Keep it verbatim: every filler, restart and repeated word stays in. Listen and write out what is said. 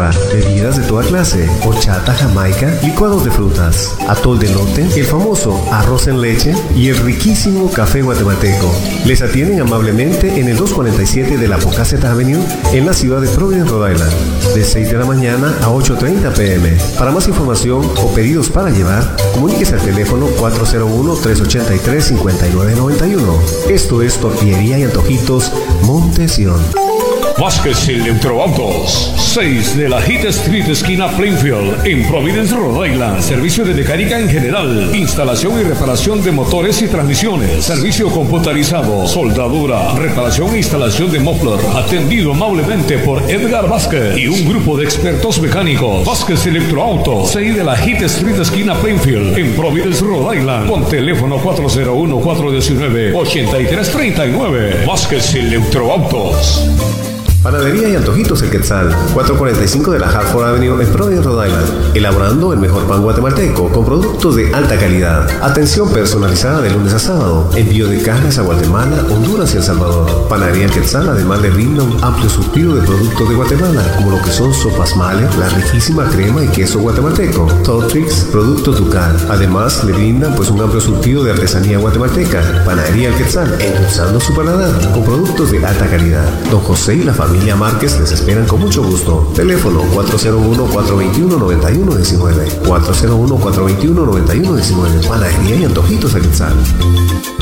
barra, bebidas de toda clase, horchata, jamaica, licuados de frutas, atol de elote, el famoso arroz en leche y el riquísimo café guatemalteco. Les atienden amablemente en el doscientos cuarenta y siete de la Pocasset Avenue en la ciudad de Providence, Rhode Island, de seis de la mañana a ocho treinta pm. Para más información o pedidos para llevar, comuníquese al teléfono cuatro cero uno, tres ocho tres, cinco nueve nueve uno. Esto es Tortillería y Antojitos Montesión. Vázquez Electroautos, seis de la Heat Street, esquina Plainfield, en Providence, Rhode Island. Servicio de mecánica en general, instalación y reparación de motores y transmisiones, servicio computarizado, soldadura, reparación e instalación de muffler, atendido amablemente por Edgar Vázquez y un grupo de expertos mecánicos. Vázquez Electroautos, seis de la Heat Street, esquina Plainfield, en Providence, Rhode Island, con teléfono cuatro cero uno, cuatro uno nueve, ocho tres tres nueve. Vázquez Electroautos. Panadería y Antojitos El Quetzal, cuatrocientos cuarenta y cinco de la Hartford Avenue en Providence, Rhode Island. Elaborando el mejor pan guatemalteco con productos de alta calidad. Atención personalizada de lunes a sábado. Envío de carnes a Guatemala, Honduras y El Salvador. Panadería El Quetzal además le brinda un amplio surtido de productos de Guatemala, como lo que son sopas Mahler, la riquísima crema y queso guatemalteco, Totrix, productos Ducal. Además le brindan pues un amplio surtido de artesanía guatemalteca. Panadería El Quetzal, endulzando su paladar con productos de alta calidad. Don José y la familia Familia Márquez les esperan con mucho gusto. Teléfono cuatro cero uno, cuatro dos uno, nueve uno uno nueve. cuatro cero uno, cuatro dos uno, nueve uno uno nueve. Panadería y Antojitos El Quetzal.